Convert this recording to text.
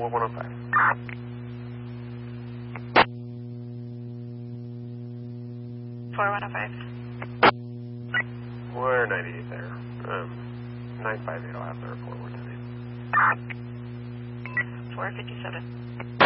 4105. 4105. We're 98 there. 958 will have the report. We're 10. 457.